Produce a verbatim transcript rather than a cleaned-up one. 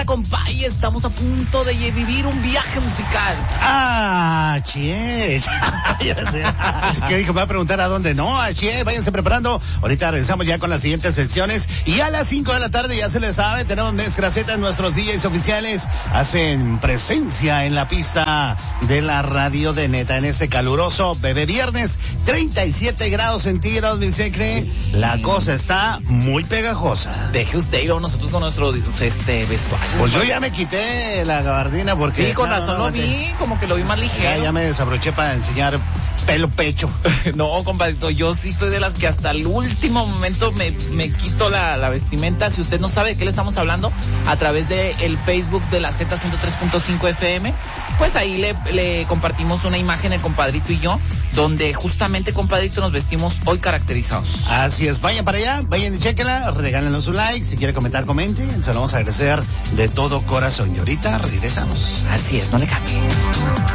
Compay, estamos a punto de vivir un viaje musical. Ah, chie. ¿Qué dijo? Me va a preguntar a dónde. No, chie, váyanse preparando. Ahorita regresamos ya con las siguientes secciones. Y a las cinco de la tarde, ya se les sabe, tenemos Mezcracetas, nuestros D Js oficiales hacen presencia en la pista de la radio de Neta en este caluroso bebé viernes. treinta y siete grados centígrados, mi secre. La cosa está muy pegajosa. Deje usted y luego nosotros con nuestro este vestuario. Pues yo ya me quité la gabardina porque... Sí, con no, razón no, lo vi, como que lo vi más ligero. Ya, ya me desabroché para enseñar pelo pecho. No, compadrito, yo sí soy de las que hasta el último momento me, me quito la, la vestimenta. Si usted no sabe de qué le estamos hablando, a través de el Facebook de la Z ciento tres punto cinco F M, pues ahí le, le compartimos una imagen el compadrito y yo, donde justamente, compadrito, nos vestimos hoy caracterizados. Así es, vayan para allá, vayan y chequenla, regálenos un like, si quiere comentar, comente, se lo vamos a agradecer de todo corazón. Y ahorita regresamos. Así es, no le cambie.